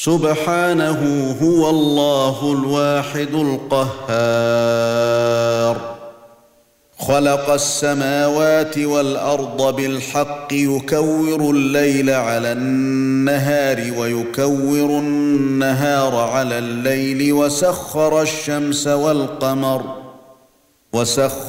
سبحانه هو الله الواحد القهار. خلق السماوات والأرض بالحق يكور الليل على النهار ويكور النهار على الليل وسخر الشمس والقمر